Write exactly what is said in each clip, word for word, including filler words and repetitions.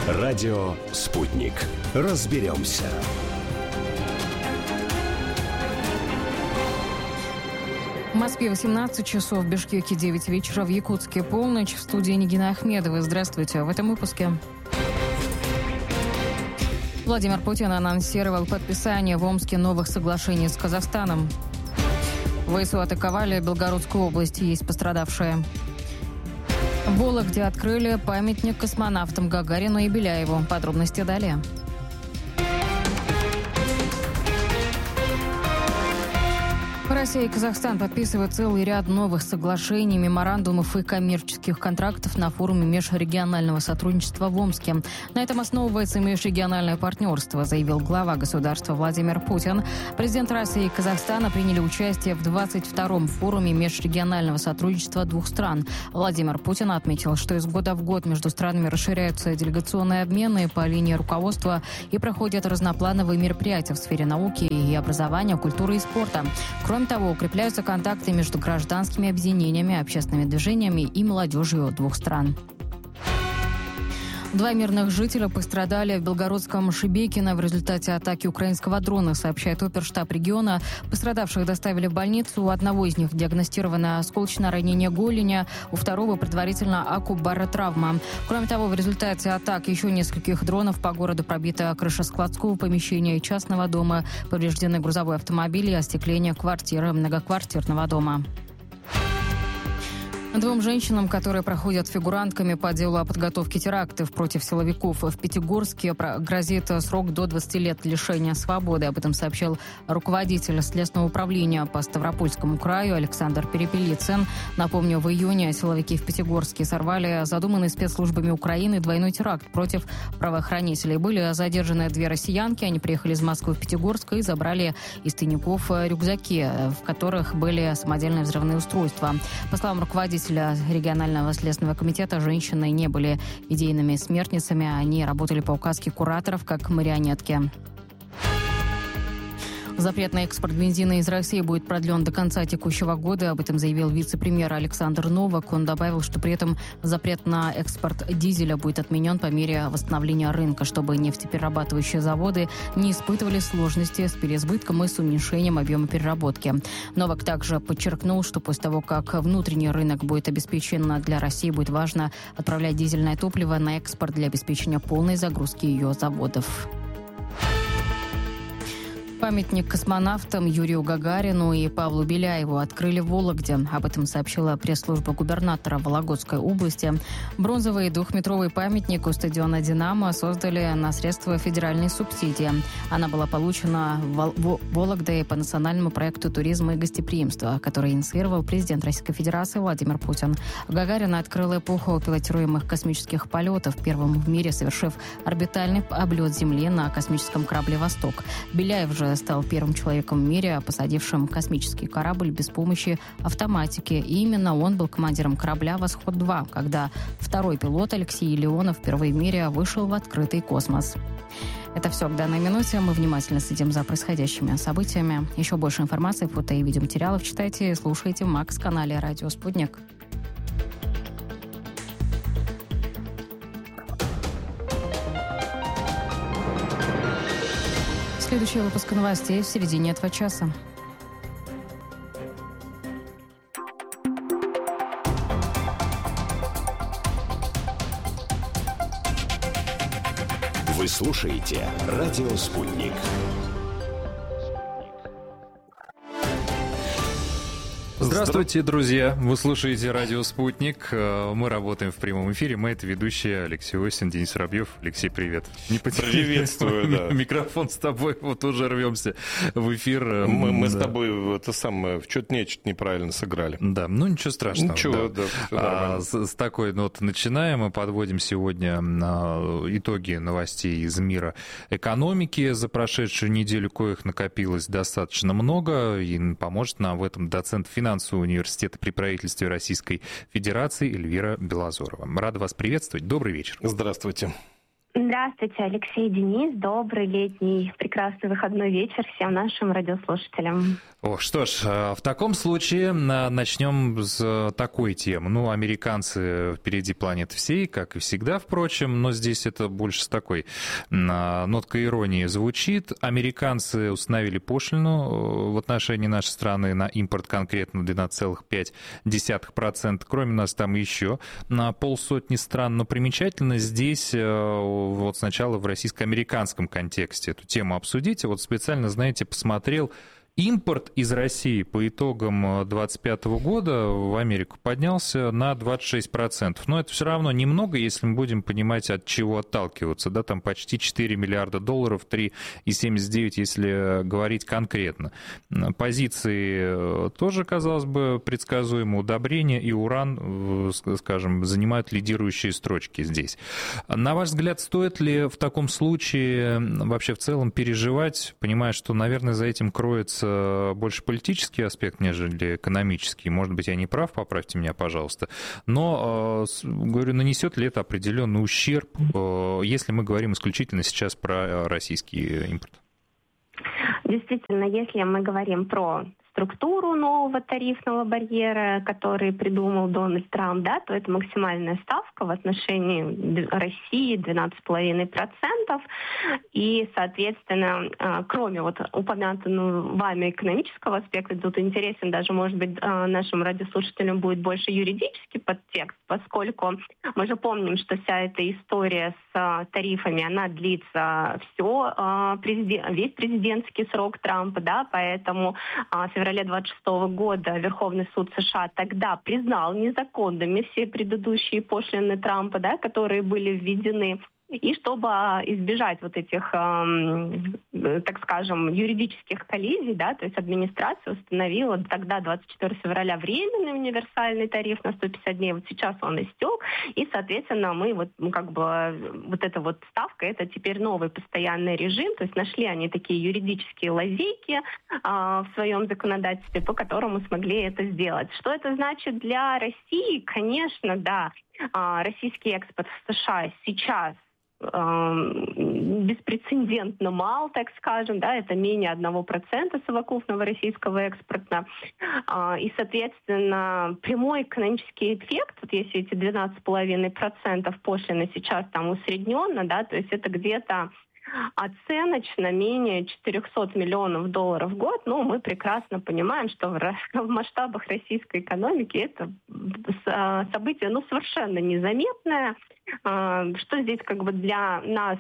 Радио «Спутник». Разберемся. В Москве восемнадцать часов, в Бишкеке девять вечера, в Якутске полночь. В студии Нигина Ахмедова. Здравствуйте. В этом выпуске. Владимир Путин анонсировал подписание в Омске новых соглашений с Казахстаном. ВСУ атаковали Белгородскую область, есть пострадавшие. В Вологде открыли памятник космонавтам Гагарину и Беляеву. Подробности далее. Россия и Казахстан подписывают целый ряд новых соглашений, меморандумов и коммерческих контрактов на форуме межрегионального сотрудничества в Омске. На этом основывается межрегиональное партнерство, заявил глава государства Владимир Путин. Президент России и Казахстана приняли участие в двадцать втором форуме межрегионального сотрудничества двух стран. Владимир Путин отметил, что из года в год между странами расширяются делегационные обмены по линии руководства и проходят разноплановые мероприятия в сфере науки и образования, культуры и спорта. Кроме того, укрепляются контакты между гражданскими объединениями, общественными движениями и молодежью двух стран. Два мирных жителя пострадали в Белгородском Шебекино в результате атаки украинского дрона, сообщает оперштаб региона. Пострадавших доставили в больницу. У одного из них диагностировано осколочное ранение голени, у второго предварительно акубаротравма. Кроме того, в результате атак еще нескольких дронов по городу пробита крыша складского помещения и частного дома, повреждены грузовой автомобиль и остекление квартиры многоквартирного дома. Двум женщинам, которые проходят фигурантками по делу о подготовке терактов против силовиков в Пятигорске, грозит срок до двадцати лет лишения свободы. Об этом сообщил руководитель Следственного управления по Ставропольскому краю Александр Перепелицын. Напомню, в июне силовики в Пятигорске сорвали задуманный спецслужбами Украины двойной теракт против правоохранителей. Были задержаны две россиянки. Они приехали из Москвы в Пятигорск и забрали из тайников рюкзаки, в которых были самодельные взрывные устройства. По словам руководителя регионального следственного комитета, женщины не были идейными смертницами, они работали по указке кураторов как марионетки. Запрет на экспорт бензина из России будет продлен до конца текущего года. Об этом заявил вице-премьер Александр Новак. Он добавил, что при этом запрет на экспорт дизеля будет отменен по мере восстановления рынка, чтобы нефтеперерабатывающие заводы не испытывали сложности с переизбытком и с уменьшением объема переработки. Новак также подчеркнул, что после того, как внутренний рынок будет обеспечен, для России будет важно отправлять дизельное топливо на экспорт для обеспечения полной загрузки ее заводов. Памятник космонавтам Юрию Гагарину и Павлу Беляеву открыли в Вологде. Об этом сообщила пресс-служба губернатора Вологодской области. Бронзовый двухметровый памятник у стадиона «Динамо» создали на средства федеральной субсидии. Она была получена в Вологде по национальному проекту туризма и гостеприимства, который инициировал президент Российской Федерации Владимир Путин. Гагарин открыл эпоху пилотируемых космических полетов, первым в мире совершив орбитальный облет Земли на космическом корабле «Восток». Беляев же стал первым человеком в мире, посадившим космический корабль без помощи автоматики. И именно он был командиром корабля «Восход-два», когда второй пилот Алексей Леонов впервые в мире вышел в открытый космос. Это все к данной минуте. Мы внимательно следим за происходящими событиями. Еще больше информации, фото и видеоматериалов читайте и слушайте в Макс-канале «Радио Спутник». Следующий выпуск новостей в середине этого часа. Вы слушаете «Радио Спутник». Здравствуйте, друзья! Вы слушаете «Радио Спутник». Мы работаем в прямом эфире. Мы — это ведущие Алексей Осин, Денис Воробьев. Алексей, привет. Не Приветствую, да. Микрофон с тобой, вот уже рвемся в эфир. Мы, мы да. с тобой это самое, что-то нечто неправильно сыграли. Да, ну ничего страшного. Ничего, да. да а, с, с такой ноты начинаем. Мы подводим сегодня итоги новостей из мира экономики за прошедшую неделю, коих накопилось достаточно много, и поможет нам в этом доцент финансового университета при правительстве Российской Федерации Эльвира Белозорова. Рада вас приветствовать. Добрый вечер. Здравствуйте. Здравствуйте, Алексей, Денис. Добрый летний прекрасный выходной вечер всем нашим радиослушателям. О, что ж, в таком случае начнем с такой темы. Ну, американцы впереди планеты всей, как и всегда, впрочем, но здесь это больше с такой ноткой иронии звучит. Американцы установили пошлину в отношении нашей страны на импорт конкретно двенадцать целых пять десятых процента. Кроме нас там еще на полсотни стран. Но примечательно здесь вот сначала в российско-американском контексте эту тему обсудить. Вот специально, знаете, посмотрел. Импорт из России по итогам две тысячи двадцать пятого года в Америку поднялся на двадцать шесть процентов. Но это все равно немного, если мы будем понимать, от чего отталкиваться. Да, там почти четыре миллиарда долларов, три целых семьдесят девять, если говорить конкретно. Позиции тоже, казалось бы, предсказуемы. Удобрения и уран, скажем, занимают лидирующие строчки здесь. На ваш взгляд, стоит ли в таком случае вообще в целом переживать, понимая, что, наверное, за этим кроется больше политический аспект, нежели экономический. Может быть, я не прав, поправьте меня, пожалуйста. Но, говорю, нанесет ли это определенный ущерб, если мы говорим исключительно сейчас про российский импорт? Действительно, если мы говорим про структуру нового тарифного барьера, который придумал Дональд Трамп, да, то это максимальная ставка в отношении России двенадцать целых пять десятых процента. И, соответственно, кроме вот упомянутого вами экономического аспекта, тут интересен даже, может быть, нашим радиослушателям будет больше юридический подтекст, поскольку мы же помним, что вся эта история с тарифами, она длится все, весь президентский срок Трампа, да, поэтому в феврале двадцать шестого года Верховный суд США тогда признал незаконными все предыдущие пошлины Трампа, да, которые были введены. И чтобы избежать вот этих, э, так скажем, юридических коллизий, да, то есть администрация установила тогда двадцать четвёртого февраля временный универсальный тариф на сто пятьдесят дней. Вот сейчас он истек, и, соответственно, мы вот, ну, как бы, вот эта вот ставка, это теперь новый постоянный режим, то есть нашли они такие юридические лазейки э, в своем законодательстве, по которому смогли это сделать. Что это значит для России? Конечно, да, э, российский экспорт в США сейчас беспрецедентно мал, так скажем, да, это менее одного процента совокупного российского экспорта. И, соответственно, прямой экономический эффект, вот если эти двенадцать целых пять десятых процента пошлины сейчас там усредненно, да, то есть это где-то оценочно менее четыреста миллионов долларов в год, но мы прекрасно понимаем, что в, в масштабах российской экономики это событие, ну, совершенно незаметное. Что здесь как бы для нас,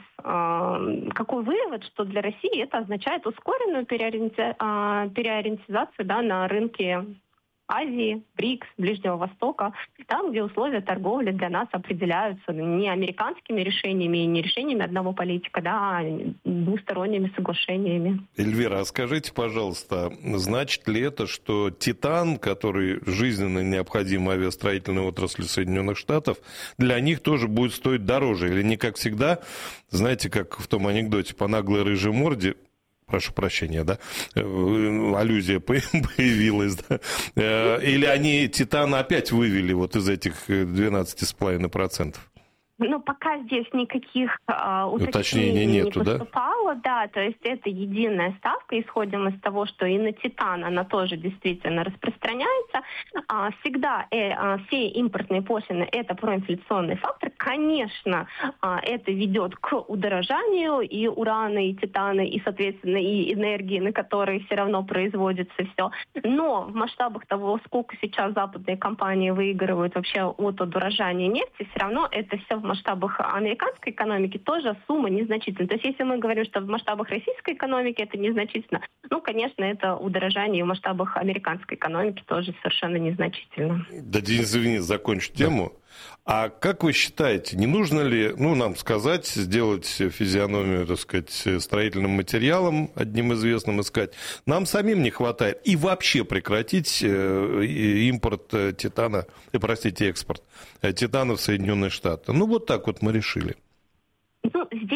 какой вывод, что для России это означает ускоренную переориенти... переориентизацию, да, на рынке Азии, БРИКС, Ближнего Востока, там, где условия торговли для нас определяются не американскими решениями и не решениями одного политика, да, а двусторонними соглашениями. Эльвира, а скажите, пожалуйста, значит ли это, что титан, который жизненно необходим авиастроительной отрасли Соединенных Штатов, для них тоже будет стоить дороже? Или не как всегда, знаете, как в том анекдоте по наглой рыжей морде, прошу прощения, да, аллюзия появилась, да, или они титан опять вывели вот из этих двенадцати целых пять десятых процента? Ну, пока здесь никаких э, уточнений не нету, поступало, да? да, то есть это единая ставка, исходим из того, что и на титан она тоже действительно распространяется. А, всегда э, а, все импортные пошлины – это проинфляционный фактор. Конечно, а, это ведет к удорожанию и урана, и титана, и, соответственно, и энергии, на которой все равно производится все. Но в масштабах того, сколько сейчас западные компании выигрывают вообще от удорожания нефти, все равно это все в масштабах американской экономики тоже сумма незначительна. То есть если мы говорим, что в масштабах российской экономики это незначительно, ну, конечно, это удорожание в масштабах американской экономики тоже совершенно незначительно. Да, Денис, извини, закончу тему. А как вы считаете, не нужно ли, ну, нам сказать, сделать физиономию, так сказать, строительным материалом, одним известным искать, нам самим не хватает, и вообще прекратить импорт титана, простите, экспорт титана в Соединенные Штаты? Ну, вот так вот мы решили. Ну, здесь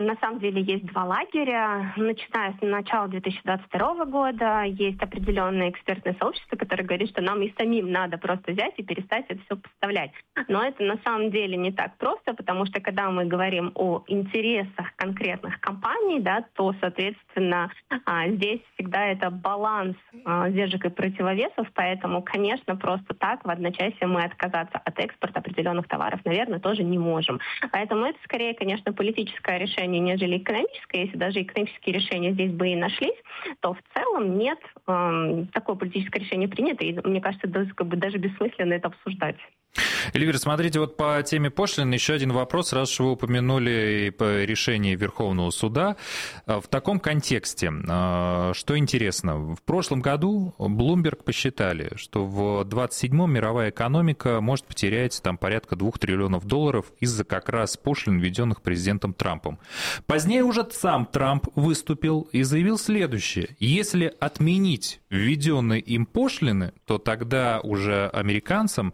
на самом деле есть два лагеря. Начиная с начала две тысячи двадцать второго года есть определенное экспертное сообщество, которое говорит, что нам и самим надо просто взять и перестать это все поставлять. Но это на самом деле не так просто, потому что когда мы говорим о интересах конкретных компаний, да, то, соответственно, здесь всегда это баланс сдержек и противовесов, поэтому, конечно, просто так в одночасье мы отказаться от экспорта определенных товаров, наверное, тоже не можем. Поэтому это скорее, конечно, политическое решение, нежели экономическое. Если даже экономические решения здесь бы и нашлись, то в целом нет, э, такое политическое решение принято, и мне кажется, даже, как бы, даже бессмысленно это обсуждать. Эльвира, смотрите, вот по теме пошлин еще один вопрос, раз уж вы упомянули решение Верховного суда. В таком контексте, что интересно, в прошлом году Bloomberg посчитали, что в двадцать седьмом мировая экономика может потерять там порядка двух триллионов долларов из-за как раз пошлин, введенных президентом Трампом. Позднее уже сам Трамп выступил и заявил следующее. Если отменить введенные им пошлины, то тогда уже американцам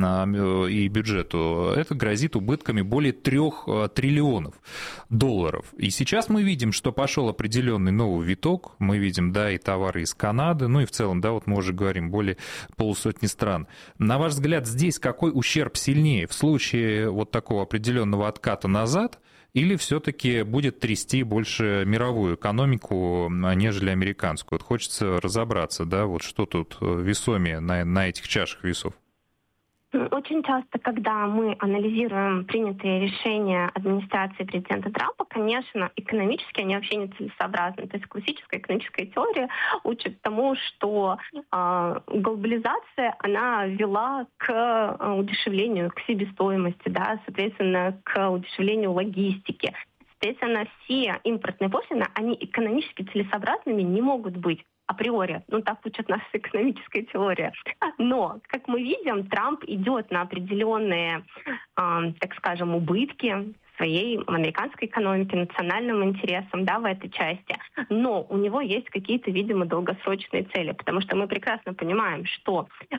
и бюджету это грозит убытками более трех триллионов долларов. И сейчас мы видим, что пошел определенный новый виток. Мы видим, да, и товары из Канады, ну и в целом, да, вот мы уже говорим, более полусотни стран. На ваш взгляд, здесь какой ущерб сильнее в случае вот такого определенного отката назад, или все-таки будет трясти больше мировую экономику, нежели американскую? Вот хочется разобраться, да, вот что тут весомее на, на этих чашах весов. Очень часто, когда мы анализируем принятые решения администрации президента Трампа, конечно, экономически они вообще не целесообразны. То есть классическая экономическая теория учит тому, что э, глобализация, она вела к удешевлению, к себестоимости, да, соответственно, к удешевлению логистики. Соответственно, все импортные пошлины, они экономически целесообразными не могут быть. Априори. Ну, так учит наша экономическая теория. Но, как мы видим, Трамп идет на определенные, э, так скажем, убытки своей американской экономике, национальным интересам, да, в этой части. Но у него есть какие-то, видимо, долгосрочные цели, потому что мы прекрасно понимаем, что э,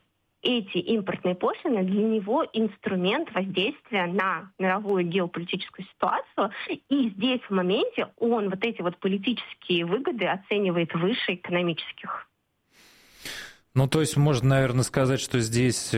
эти импортные пошлины для него инструмент воздействия на мировую геополитическую ситуацию. И здесь в моменте он вот эти вот политические выгоды оценивает выше экономических. Ну, то есть можно, наверное, сказать, что здесь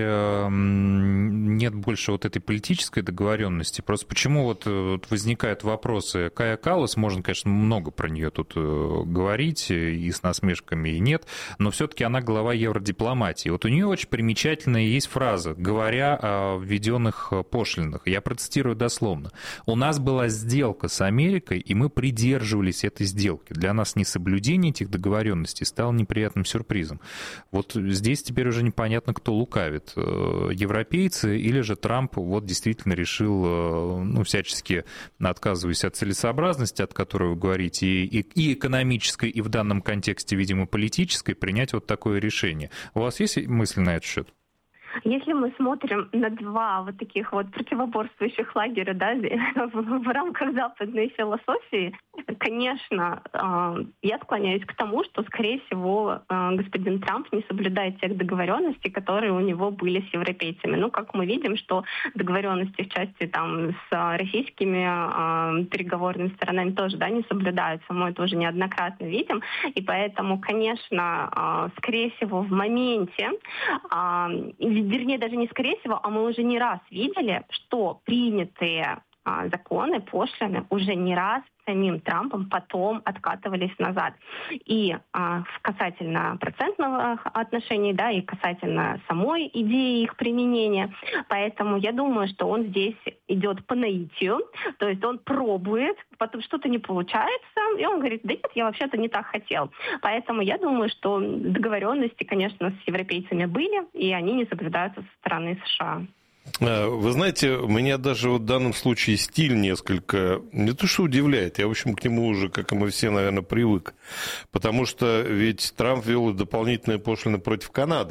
нет больше вот этой политической договоренности. Просто почему вот возникают вопросы? Кая Каллас, можно, конечно, много про нее тут говорить, и с насмешками, и нет, но все-таки она глава евродипломатии. Вот у нее очень примечательная есть фраза, говоря о введенных пошлинах. Я процитирую дословно. «У нас была сделка с Америкой, и мы придерживались этой сделки. Для нас несоблюдение этих договоренностей стало неприятным сюрпризом». Вот здесь теперь уже непонятно, кто лукавит, европейцы или же Трамп вот действительно решил, ну, всячески отказываясь от целесообразности, от которой вы говорите, и, и экономической, и в данном контексте, видимо, политической, принять вот такое решение. У вас есть мысли на этот счет? Если мы смотрим на два вот таких вот противоборствующих лагеря, да, в, в рамках западной философии, конечно, э, я склоняюсь к тому, что, скорее всего, э, господин Трамп не соблюдает тех договоренностей, которые у него были с европейцами. Ну, как мы видим, что договоренности в части там с российскими э, переговорными сторонами тоже, да, не соблюдаются. Мы это уже неоднократно видим. И поэтому, конечно, э, скорее всего, в моменте, э, вернее, даже не скорее всего, а мы уже не раз видели, что принятые а, законы, пошлины уже не раз самим Трампом потом откатывались назад. И а, касательно процентного отношения, да, и касательно самой идеи их применения. Поэтому я думаю, что он здесь идет по наитию, то есть он пробует, потом что-то не получается, и он говорит, да нет, я вообще-то не так хотел. Поэтому я думаю, что договоренности, конечно, с европейцами были, и они не соблюдаются со стороны США. Вы знаете, меня даже вот в данном случае стиль несколько, не то что удивляет, я, в общем, к нему уже, как и мы все, наверное, привык. Потому что ведь Трамп ввел дополнительные пошлины против Канады.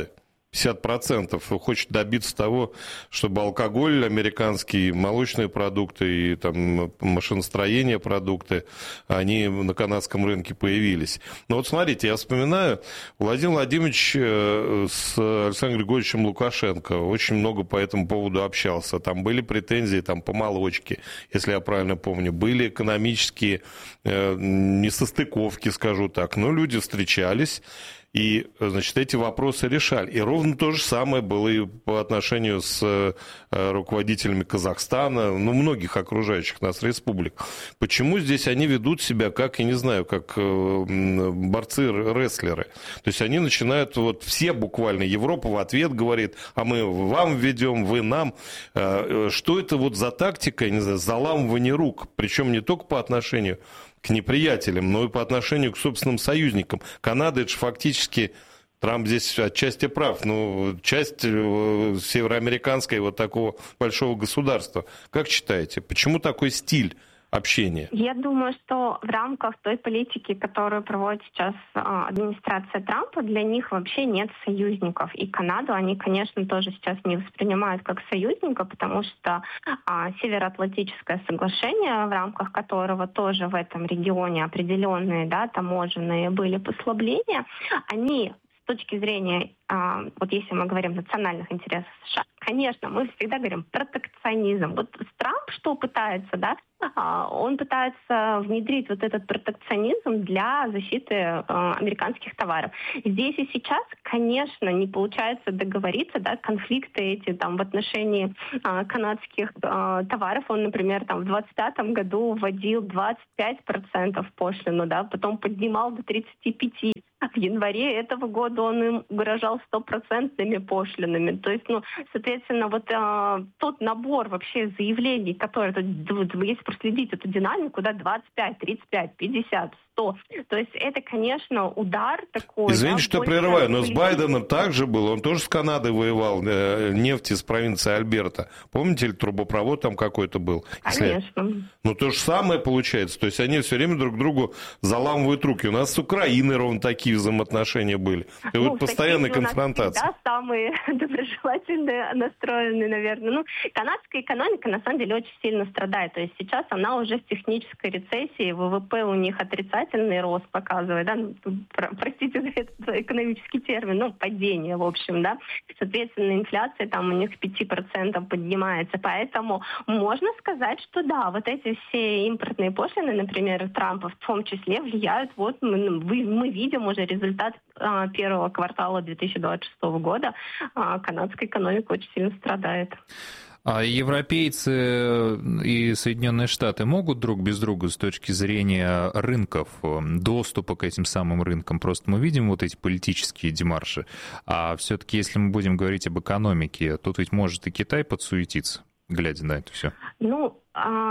пятьдесят процентов хочет добиться того, чтобы алкоголь американский, молочные продукты и там, машиностроение продукты, они на канадском рынке появились. Но вот смотрите, я вспоминаю, Владимир Владимирович с Александром Григорьевичем Лукашенко очень много по этому поводу общался. Там были претензии там, по молочке, если я правильно помню. Были экономические несостыковки, скажу так. Но люди встречались. И, значит, эти вопросы решали. И ровно то же самое было и по отношению с руководителями Казахстана, ну, многих окружающих нас республик. Почему здесь они ведут себя как, я не знаю, как борцы-рестлеры? То есть они начинают, вот все буквально, Европа в ответ говорит, а мы вам ведем, вы нам. Что это вот за тактика, я не знаю, заламывание рук? Причем не только по отношению к неприятелям, но и по отношению к собственным союзникам. Канада, это же фактически, Трамп здесь отчасти прав, но часть североамериканской вот такого большого государства. Как считаете, почему такой стиль общения? Я думаю, что в рамках той политики, которую проводит сейчас администрация Трампа, для них вообще нет союзников. И Канаду они, конечно, тоже сейчас не воспринимают как союзника, потому что а, Североатлантическое соглашение, в рамках которого тоже в этом регионе определенные, да, таможенные были послабления, они с точки зрения, а, вот если мы говорим национальных интересов США, конечно, мы всегда говорим протекционизм. Вот Трамп что пытается, да? Он пытается внедрить вот этот протекционизм для защиты э, американских товаров. Здесь и сейчас, конечно, не получается договориться, да, конфликты эти там в отношении э, канадских э, товаров. Он, например, там в двадцать пятом году вводил двадцать пять процентов пошлину, да, потом поднимал до тридцать пять процентов. В январе этого года он им угрожал стопроцентными пошлинами. То есть, ну, соответственно, вот э, тот набор вообще заявлений, которые, если проследить эту динамику, да, двадцать пять, тридцать пять, пятьдесят, сто. То есть это, конечно, удар такой. Извините, да, что прерываю, но с Байденом также было. Он тоже с Канадой воевал, э, нефть из провинции Альберта. Помните, или трубопровод там какой-то был? Конечно. Если... Ну, то же самое получается. То есть они все время друг другу заламывают руки. У нас с Украиной ровно такие взаимоотношения были. И ну, вот постоянная конфронтация. Да, самые доброжелательные настроенные, наверное. Ну, канадская экономика, на самом деле, очень сильно страдает. То есть сейчас она уже в технической рецессии, ВВП у них отрицательный рост показывает, да, ну, простите за этот экономический термин, ну, падение, в общем, да. Соответственно, инфляция там у них к пяти процентам поднимается. Поэтому можно сказать, что да, вот эти все импортные пошлины, например, Трампа в том числе, влияют. Вот мы, мы видим уже результат а, первого квартала две тысячи двадцать шестого года. А, канадская экономика очень сильно страдает. А европейцы и Соединенные Штаты могут друг без друга с точки зрения рынков, доступа к этим самым рынкам? Просто мы видим вот эти политические демарши. А все-таки, если мы будем говорить об экономике, тут ведь может и Китай подсуетиться, глядя на это все. Ну,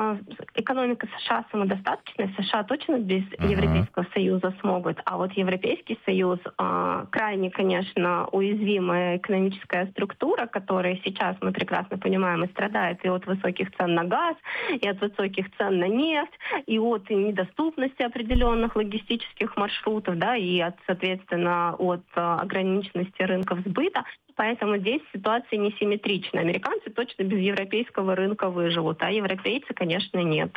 экономика США самодостаточная, США точно без uh-huh. Европейского Союза смогут, а вот Европейский Союз крайне, конечно, уязвимая экономическая структура, которая сейчас, мы прекрасно понимаем, и страдает и от высоких цен на газ, и от высоких цен на нефть, и от недоступности определенных логистических маршрутов, да, и от, соответственно, от ограниченности рынков сбыта. Поэтому здесь ситуация несимметрична. Американцы точно без европейского рынка выживут, а европейцы, конечно, нет.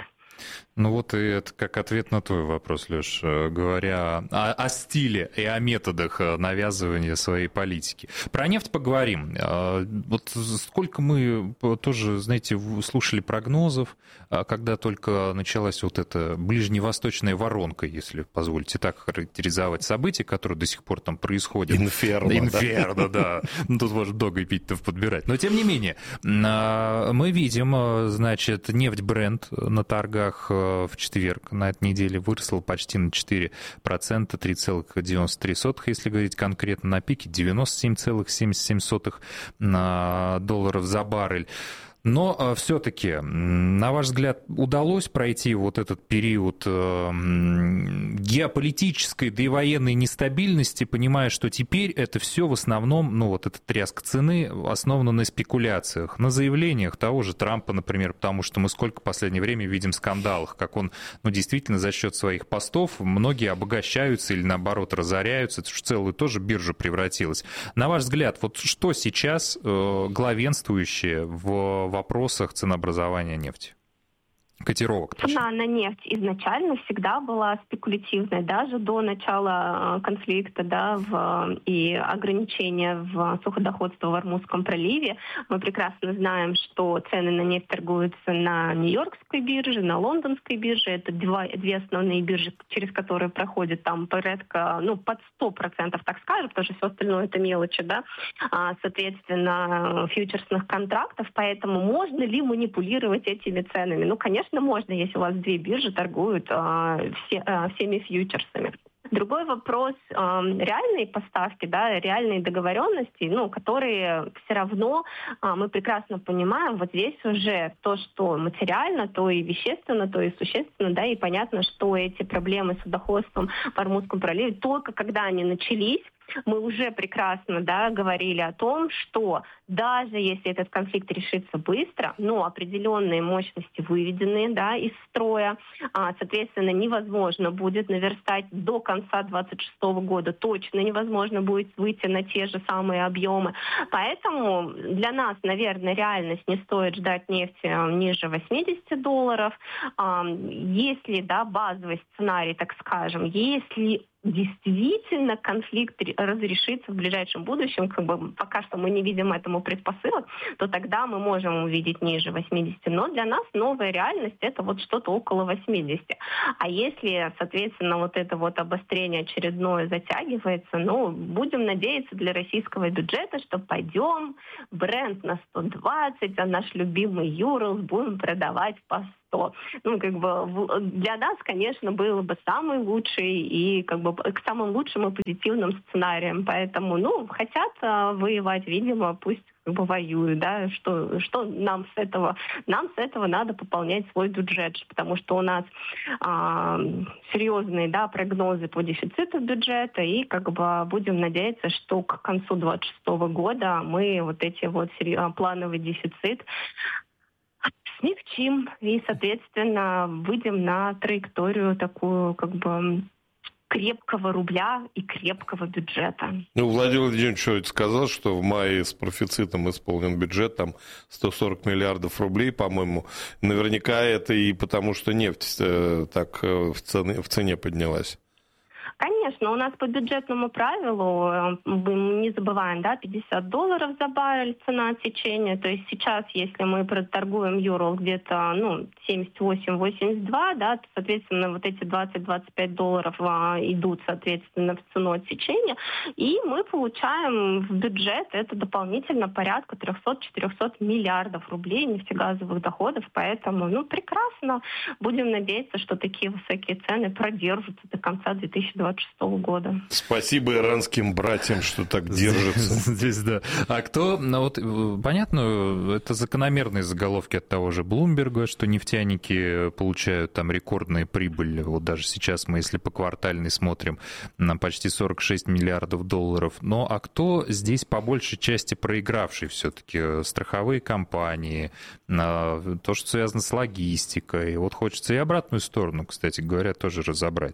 Ну вот и это как ответ на твой вопрос, Леш, говоря о, о стиле и о методах навязывания своей политики. Про нефть поговорим. Вот сколько мы тоже, знаете, слушали прогнозов, когда только началась вот эта ближневосточная воронка, если позволите так характеризовать события, которые до сих пор там происходят. Инферно. Инферно, да. Ну тут можно много пить-то подбирать. Но тем не менее, мы видим, значит, нефть Brent на торгах в четверг на этой неделе выросла почти на четыре процента, три целых девяносто три сотых, если говорить конкретно, на пике девяносто семь целых семьдесят семь сотых долларов за баррель. Но э, все-таки, на ваш взгляд, удалось пройти вот этот период э, геополитической, да и военной нестабильности, понимая, что теперь это все в основном, ну вот этот тряск цены основано на спекуляциях, на заявлениях того же Трампа, например, потому что мы сколько в последнее время видим скандалов, как он, ну, действительно за счет своих постов многие обогащаются или, наоборот, разоряются, это же в целую тоже биржа превратилась. На ваш взгляд, вот что сейчас э, главенствующее в вопросах ценообразования нефти? Котировок. Цена на нефть изначально всегда была спекулятивной, даже до начала конфликта, да, в, и ограничения в суходоходство в Ормузском проливе. Мы прекрасно знаем, что цены на нефть торгуются на Нью-Йоркской бирже, на Лондонской бирже. Это два, две основные биржи, через которые проходит там порядка, ну, под сто процентов, так скажем, потому что все остальное это мелочи, да, а, соответственно, фьючерсных контрактов. Поэтому можно ли манипулировать этими ценами? Ну, конечно, можно, если у вас две биржи торгуют э, все, э, всеми фьючерсами. Другой вопрос э, реальные поставки, да, реальные договоренности, ну, которые все равно э, мы прекрасно понимаем, вот здесь уже то, что материально, то и вещественно, то и существенно, да, и понятно, что эти проблемы с судоходством в Ормузском проливе только когда они начались, мы уже прекрасно, да, говорили о том, что даже если этот конфликт решится быстро, но определенные мощности выведены, да, из строя, а, соответственно, невозможно будет наверстать до конца двадцать шестого года, точно невозможно будет выйти на те же самые объемы. Поэтому для нас, наверное, реальность не стоит ждать нефти ниже восьмидесяти долларов. А, если, да, базовый сценарий, так скажем, если действительно конфликт разрешится в ближайшем будущем, как бы пока что мы не видим этому предпосылок, то тогда мы можем увидеть ниже восьмидесяти. Но для нас новая реальность это вот что-то около восьмидесяти. А если, соответственно, вот это вот обострение очередное затягивается, ну, будем надеяться для российского бюджета, что пойдем бренд на сто двадцать, а наш любимый Юралс будем продавать по сто. Ну, как бы для нас, конечно, было бы самый лучший и как бы к самым лучшим и позитивным сценариям. Поэтому, ну, хотят а, воевать, видимо, пусть как бы воюют, да, что, что нам с этого? Нам с этого надо пополнять свой бюджет, потому что у нас а, серьезные, да, прогнозы по дефициту бюджета, и как бы будем надеяться, что к концу двадцать шестого года мы вот эти вот плановый дефицит смягчим и, соответственно, выйдем на траекторию такую, как бы, крепкого рубля и крепкого бюджета. Ну, Владимир Владимирович сказал, что в мае с профицитом исполнен бюджет, там сто сорок миллиардов рублей, по-моему. Наверняка это и потому, что нефть так в цене, в цене поднялась. Конечно, у нас по бюджетному правилу, мы не забываем, да, пятьдесят долларов за баррель цена отсечения. То есть сейчас, если мы торгуем Юрал где-то, ну, семьдесят восемь - восемьдесят два, да, то, соответственно, вот эти двадцать - двадцать пять долларов а, идут, соответственно, в цену отсечения. И мы получаем в бюджет это дополнительно порядка триста - четыреста миллиардов рублей нефтегазовых доходов. Поэтому, ну, прекрасно. Будем надеяться, что такие высокие цены продержатся до конца две тысячи двадцать шестого года. Спасибо иранским братьям, что так держатся. Здесь, да. А кто, ну, вот, понятно, это закономерные заголовки от того же Блумберга, что нефтяники получают там рекордные прибыли. Вот даже сейчас мы, если по квартальной смотрим, на почти сорок шесть миллиардов долларов. Но а кто здесь по большей части проигравший все-таки? Страховые компании, то, что связано с логистикой. Вот хочется и обратную сторону, кстати говоря, тоже разобрать.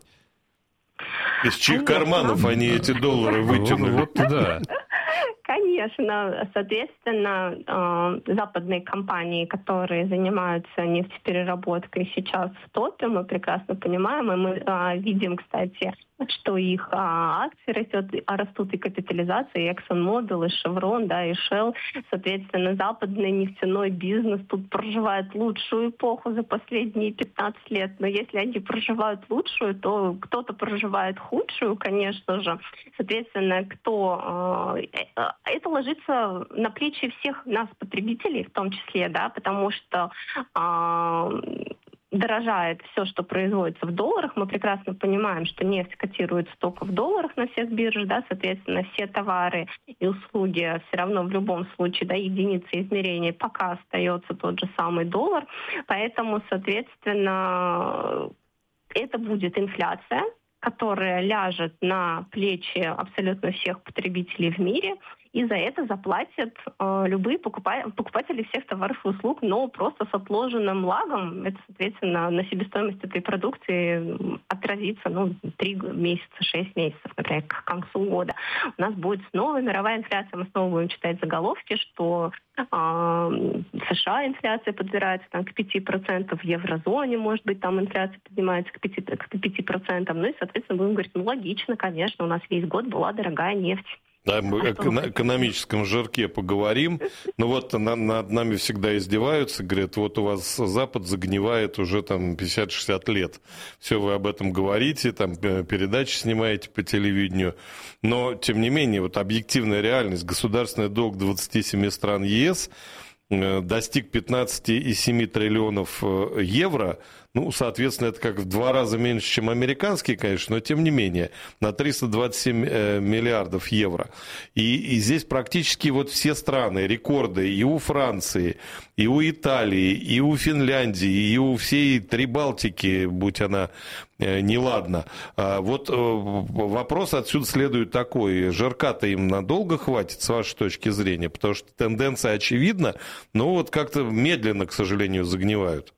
Из чьих карманов они эти доллары вытянули? Вот, да. Конечно, соответственно, западные компании, которые занимаются нефтепереработкой, сейчас в топе, мы прекрасно понимаем, и мы видим, кстати, что их акции растет, растут и капитализация, и ExxonMobil, и Chevron, да, и Shell. Соответственно, западный нефтяной бизнес тут проживает лучшую эпоху за последние пятнадцать лет. Но если они проживают лучшую, то кто-то проживает худшую, конечно же. Соответственно, кто... Это ложится на плечи всех нас, потребителей, в том числе, да, потому что дорожает все, что производится в долларах. Мы прекрасно понимаем, что нефть котируется только в долларах на всех биржах, да, соответственно, все товары и услуги все равно в любом случае, да, единицей измерения пока остается тот же самый доллар. Поэтому, соответственно, это будет инфляция, которая ляжет на плечи абсолютно всех потребителей в мире, и за это заплатят э, любые покупа- покупатели всех товаров и услуг, но просто с отложенным лагом. Это, соответственно, на себестоимость этой продукции отразится ну, три месяца, шесть месяцев, например, к концу года. У нас будет снова мировая инфляция. Мы снова будем читать заголовки, что э, в США инфляция подбирается там, к пяти процентам, в еврозоне, может быть, там инфляция поднимается к пяти, к пяти процентам. Ну и, соответственно, будем говорить, ну, логично, конечно, у нас весь год была дорогая нефть. Да, мы о экономическом жирке поговорим. Но вот на, над нами всегда издеваются, говорят, вот у вас Запад загнивает уже там пятьдесят-шестьдесят лет. Все вы об этом говорите, там передачи снимаете по телевидению. Но, тем не менее, вот объективная реальность, государственный долг двадцати семи стран ЕС достиг пятнадцать целых семь десятых триллионов евро. Ну, соответственно, это как в два раза меньше, чем американские, конечно, но тем не менее, на триста двадцать семь миллиардов евро. И, и здесь практически вот все страны, рекорды и у Франции, и у Италии, и у Финляндии, и у всей Прибалтики, будь она неладна. Вот вопрос отсюда следует такой. Жирка-то им надолго хватит, с вашей точки зрения? Потому что тенденция очевидна, но вот как-то медленно, к сожалению, загнивают.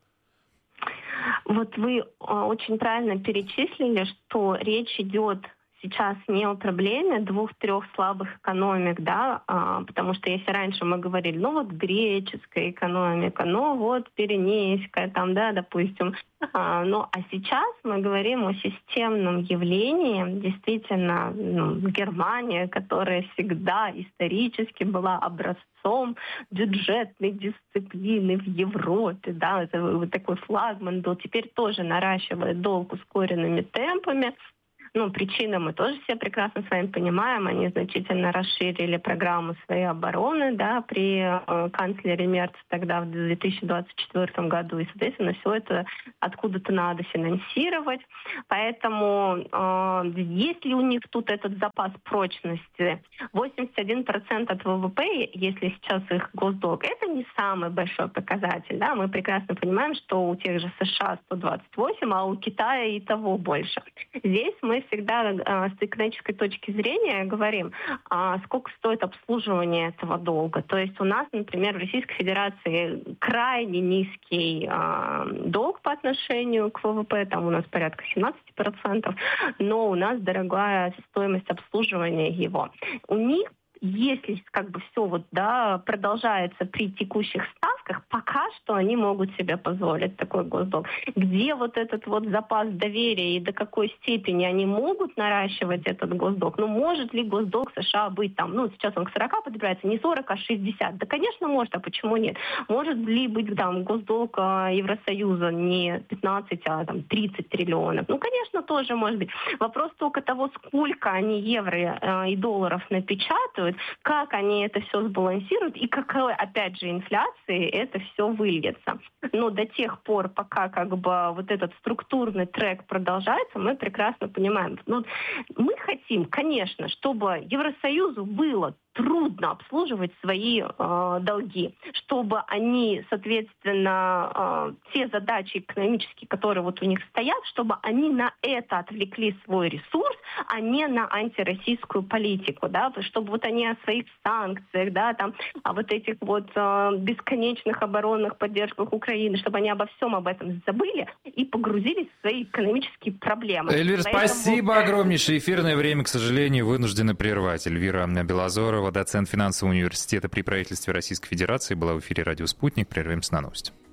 Вот вы очень правильно перечислили, что речь идет сейчас не о проблеме двух-трех слабых экономик, да, а, потому что если раньше мы говорили, ну вот греческая экономика, ну вот пиренейская, там, да, допустим, а, ну а сейчас мы говорим о системном явлении, действительно, ну, Германия, которая всегда исторически была образцом бюджетной дисциплины в Европе, да, это вот такой флагман был, теперь тоже наращивает долг ускоренными темпами. Ну, причины мы тоже все прекрасно с вами понимаем. Они значительно расширили программу своей обороны, да, при э, канцлере Мерце тогда в две тысячи двадцать четвёртом году. И, соответственно, все это откуда-то надо финансировать. Поэтому э, есть ли у них тут этот запас прочности? восемьдесят один процент от ВВП, если сейчас их госдолг, это не самый большой показатель. Да? Мы прекрасно понимаем, что у тех же США сто двадцать восемь, а у Китая и того больше. Здесь мы всегда а, с экономической точки зрения говорим, а, сколько стоит обслуживание этого долга. То есть у нас, например, в Российской Федерации крайне низкий а, долг по отношению к ВВП, там у нас порядка семнадцать процентов, но у нас дорогая стоимость обслуживания его. У них, если как бы все вот, да, продолжается при текущих ставках, пока что они могут себе позволить такой госдолг. Где вот этот вот запас доверия и до какой степени они могут наращивать этот госдолг? Ну, может ли госдолг США быть там, ну, сейчас он к сорока подбирается, не сорок, а шестьдесят? Да, конечно, может, а почему нет? Может ли быть там госдолг Евросоюза не пятнадцать, а там тридцать триллионов? Ну, конечно, тоже может быть. Вопрос только того, сколько они евро и долларов напечатают, как они это все сбалансируют и какой, опять же, инфляции это все выльется. Но до тех пор, пока как бы вот этот структурный трек продолжается, мы прекрасно понимаем. Ну, мы хотим, конечно, чтобы Евросоюзу было трудно обслуживать свои э, долги, чтобы они, соответственно, э, те задачи экономические, которые вот у них стоят, чтобы они на это отвлекли свой ресурс, а не на антироссийскую политику, да, чтобы вот они о своих санкциях, да, там, о вот этих вот э, бесконечных оборонных поддержках Украины, чтобы они обо всем об этом забыли и погрузились в свои экономические проблемы. Эльвира, Поэтому... спасибо огромнейшее. Эфирное время, к сожалению, вынуждены прервать. Эльвира Белозорова, доцент финансового университета при правительстве Российской Федерации, была в эфире «Радио Спутник». Прервемся на новости.